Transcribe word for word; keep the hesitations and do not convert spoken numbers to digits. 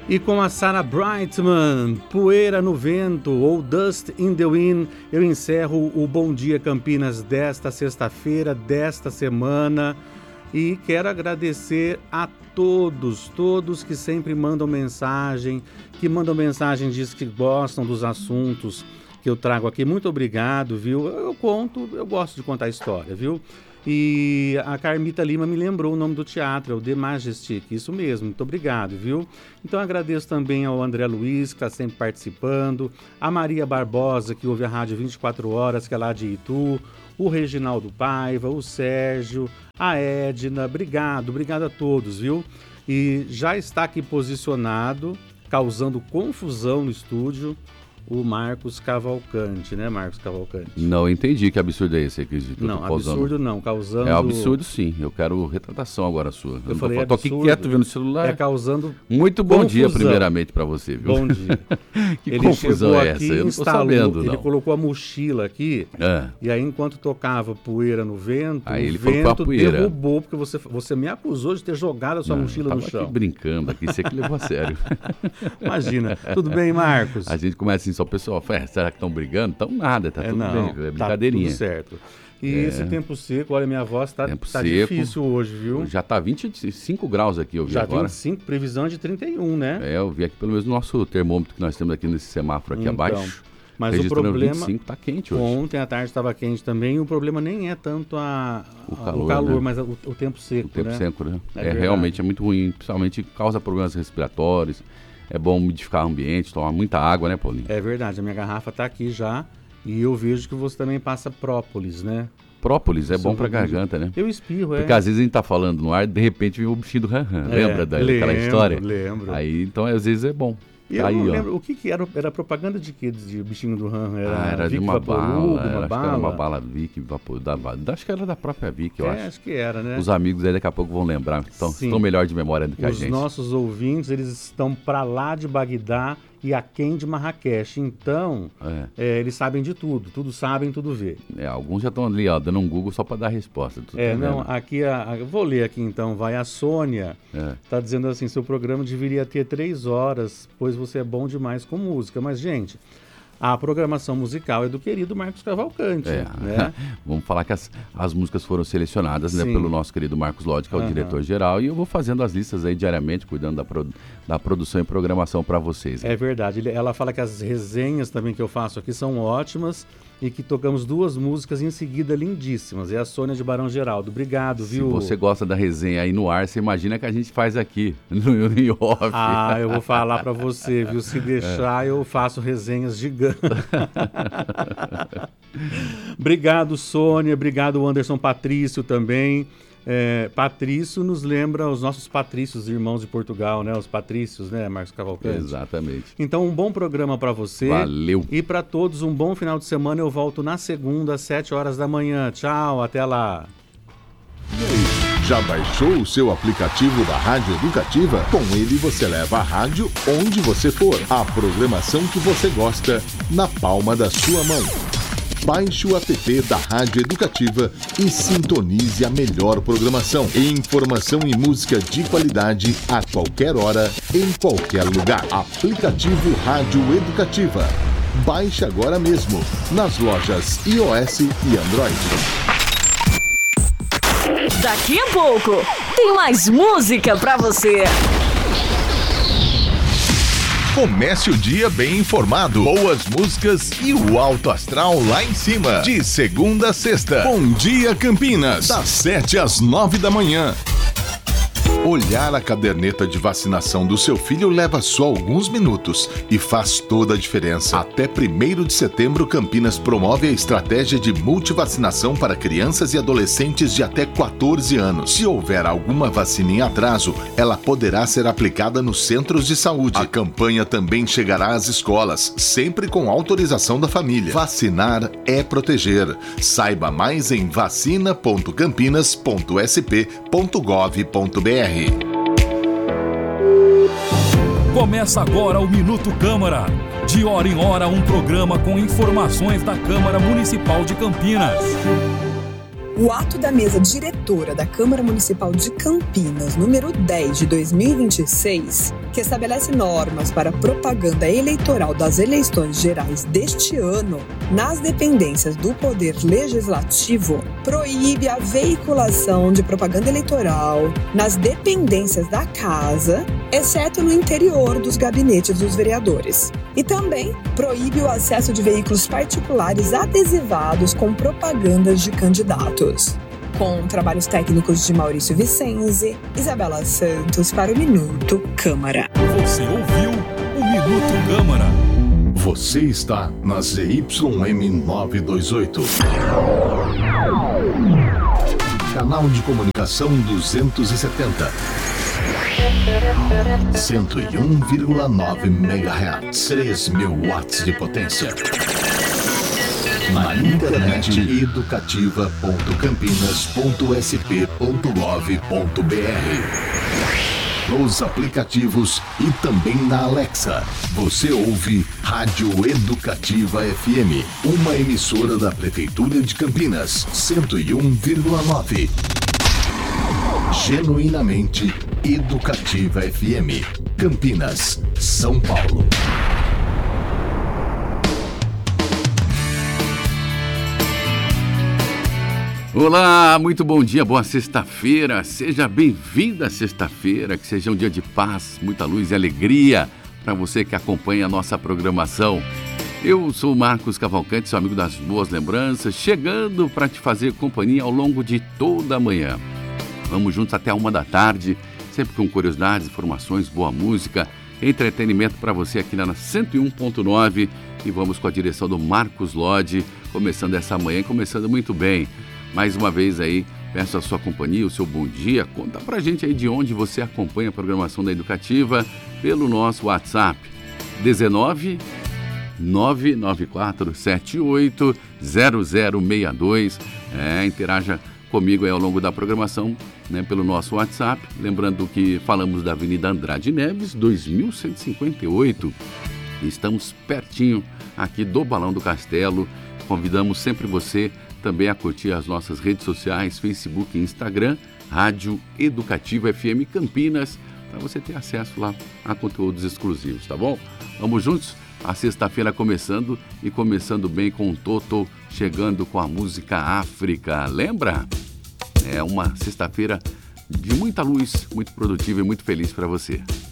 E com a Sarah Brightman, Poeira no Vento ou Dust in the Wind, eu encerro o Bom Dia Campinas desta sexta-feira, desta semana. E quero agradecer a todos, todos que sempre mandam mensagem, que mandam mensagem, diz que gostam dos assuntos que eu trago aqui. Muito obrigado, viu? Eu conto, eu gosto de contar história, viu? E a Carmita Lima me lembrou o nome do teatro, é o The Majestic, isso mesmo, muito obrigado, viu? Então agradeço também ao André Luiz, que está sempre participando, a Maria Barbosa, que ouve a rádio vinte e quatro horas, que é lá de Itu, o Reginaldo Paiva, o Sérgio, a Edna, obrigado, obrigado a todos, viu? E já está aqui posicionado, causando confusão no estúdio, o Marcos Cavalcante, né, Marcos Cavalcante? Não entendi que absurdo é esse, acredito. Não, absurdo não, causando... É absurdo sim, eu quero retratação agora sua. Eu, eu não falei tô, tô aqui quieto vendo o celular. É causando Muito bom confusão. Dia primeiramente para você, viu? Bom dia. Que ele confusão chegou é aqui, essa? Eu não tô instalou, sabendo, ele não. colocou a mochila aqui, É. e aí enquanto tocava Poeira no Vento, Aí o ele foi pra vento poeira. derrubou, porque você, você me acusou de ter jogado a sua Não, mochila eu no tava chão. aqui brincando aqui, você que levou a sério. Imagina. Tudo bem, Marcos? A gente começa assim, só o pessoal, "Fé, será que estão brigando? Então nada, tá É, tudo não, bem, é brincadeirinha. Tá tudo certo. E É. esse tempo seco, olha, minha voz tá, Tempo tá seco. difícil hoje, viu? Já tá vinte e cinco graus aqui, eu vi Já agora. vinte e cinco, previsão de trinta e um, né? É, eu vi aqui pelo menos o nosso termômetro que nós temos aqui nesse semáforo aqui Então, abaixo. Mas o registrando problema... vinte e cinco, tá quente hoje. Ontem à tarde estava quente também, e o problema nem é tanto a, O a- calor, o calor né? mas o, o tempo seco, O tempo né? seco, né? É É, verdade. realmente é muito ruim, principalmente causa problemas respiratórios. É bom umidificar o ambiente, tomar muita água, né, Paulinho? É verdade, a minha garrafa está aqui já e eu vejo que você também passa própolis, né? Própolis é Isso bom pra eu- garganta, né? Eu espirro, é. Porque às vezes a gente tá falando no ar, de repente vem o bichinho do ran-ran. É, Lembra da, daquela lembro, história? lembro. Aí, então, às vezes é bom. E Tá eu aí, não ó. lembro, o que que era? Era propaganda de quê? De bichinho do RAM? Era, Ah, era de Vic uma Vaporub, bala, uma era, acho que bala? era uma bala Vic, vapor, da, da- acho que era da própria Vic, eu É, acho. acho que era, né? Os amigos aí daqui a pouco vão lembrar, então, Sim. estão melhor de memória do que a Os gente. nossos ouvintes, eles estão para lá de Bagdá e aquém de Marrakech. Então, É. é, eles sabem de tudo. Tudo sabem, tudo vê. É, alguns já estão ali, ó, dando um Google só para dar a resposta. tu É, tá não, vendo? aqui, a, a- eu vou ler aqui então, vai. A Sônia É. está dizendo assim, seu programa deveria ter três horas, pois você é bom demais com música. Mas, gente, a programação musical é do querido Marcos Cavalcante, É. né? Vamos falar que as, as músicas foram selecionadas, né, Sim. pelo nosso querido Marcos Lodi, que é o Aham. diretor-geral, e eu vou fazendo as listas aí diariamente, cuidando da, pro- da produção e programação para vocês. É verdade. Ele- Ela fala que as resenhas também que eu faço aqui são ótimas e que tocamos duas músicas em seguida lindíssimas. É a Sônia de Barão Geraldo. Obrigado, Se viu? você gosta da resenha aí no ar, você imagina que a gente faz aqui, no, no off. Ah, eu vou falar pra você, viu? Se deixar, eu faço resenhas gigantes. Obrigado, Sônia. Obrigado, Anderson Patrício também. É, Patrício nos lembra os nossos patrícios, irmãos de Portugal, né? Os patrícios, né, Marcos Cavalcante? Exatamente. Então, um bom programa pra você. Valeu. E pra todos, um bom final de semana. Eu volto na segunda, às sete horas da manhã. Tchau, até lá. Já baixou o seu aplicativo da Rádio Educativa? Com ele você leva a rádio onde você for. A programação que você gosta na palma da sua mão. Baixe o app da Rádio Educativa e sintonize a melhor programação. Informação e música de qualidade a qualquer hora, em qualquer lugar. Aplicativo Rádio Educativa. Baixe agora mesmo nas lojas iOS e Android. Daqui a pouco tem mais música pra você. Comece o dia bem informado, boas músicas e o alto astral lá em cima. De segunda a sexta. Bom Dia Campinas, das sete às nove da manhã. Olhar a caderneta de vacinação do seu filho leva só alguns minutos e faz toda a diferença. Até primeiro de setembro, Campinas promove a estratégia de multivacinação para crianças e adolescentes de até quatorze anos. Se houver alguma vacina em atraso, ela poderá ser aplicada nos centros de saúde. A campanha também chegará às escolas, sempre com autorização da família. Vacinar é proteger. Saiba mais em vacina ponto campinas ponto s p ponto gov ponto b r. Começa agora o Minuto Câmara. De hora em hora, um programa com informações da Câmara Municipal de Campinas. O ato da mesa diretora da Câmara Municipal de Campinas, número dez de dois mil e vinte e seis, que estabelece normas para a propaganda eleitoral das eleições gerais deste ano, nas dependências do Poder Legislativo, proíbe a veiculação de propaganda eleitoral nas dependências da Casa, exceto no interior dos gabinetes dos vereadores. E também proíbe o acesso de veículos particulares adesivados com propagandas de candidatos. Com trabalhos técnicos de Maurício Vicenzi, Isabela Santos para o Minuto Câmara. Você ouviu o Minuto Câmara. Você está na Z Y M novecentos e vinte e oito. Canal de comunicação duzentos e setenta. cento e um vírgula nove megahertz. três mil watts de potência. Na internet educativa ponto campinas ponto s p ponto gov ponto b r. Nos aplicativos e também na Alexa. Você ouve Rádio Educativa F M, uma emissora da Prefeitura de Campinas, cento e um vírgula nove. Genuinamente Educativa F M, Campinas, São Paulo. Olá, muito bom dia, boa sexta-feira, seja bem-vinda à sexta-feira, que seja um dia de paz, muita luz e alegria para você que acompanha a nossa programação. Eu sou o Marcos Cavalcante, seu amigo das boas lembranças, chegando para te fazer companhia ao longo de toda a manhã. Vamos juntos até a uma da tarde, sempre com curiosidades, informações, boa música, entretenimento para você aqui na cento e um ponto nove e vamos com a direção do Marcos Lodi, começando essa manhã, começando muito bem. Mais uma vez aí, peço a sua companhia, o seu bom dia. Conta pra gente aí de onde você acompanha a programação da Educativa pelo nosso WhatsApp. dezenove, nove nove quatro sete oito, zero zero seis dois. É, interaja comigo aí ao longo da programação, né, pelo nosso WhatsApp. Lembrando que falamos da Avenida Andrade Neves, dois mil cento e cinquenta e oito. Estamos pertinho aqui do Balão do Castelo. Convidamos sempre você também a curtir as nossas redes sociais, Facebook e Instagram, Rádio Educativa F M Campinas, para você ter acesso lá a conteúdos exclusivos, tá bom? Vamos juntos? A sexta-feira começando e começando bem com o Toto, chegando com a música África. Lembra? É uma sexta-feira de muita luz, muito produtiva e muito feliz para você.